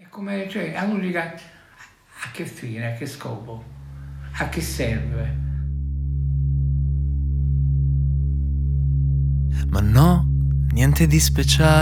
Come, cioè, la musica a che fine, a che scopo, a che serve? Ma no, niente di speciale.